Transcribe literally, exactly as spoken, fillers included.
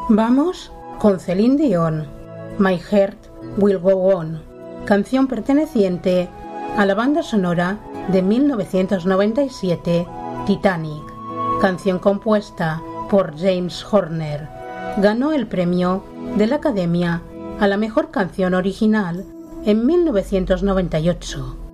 Vamos con Celine Dion, My Heart Will Go On, canción perteneciente a la banda sonora de mil novecientos noventa y siete Titanic, canción compuesta por James Horner. Ganó el premio de la Academia a la mejor canción original en mil novecientos noventa y ocho.